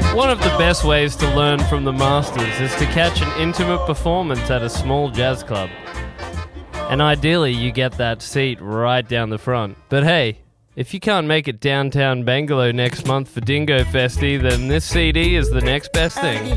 One of the best ways to learn from the masters is to catch an intimate performance at a small jazz club. And ideally, you get that seat right down the front. But hey, if you can't make it downtown Bangalore next month for Dingo Festi, then this CD is the next best thing.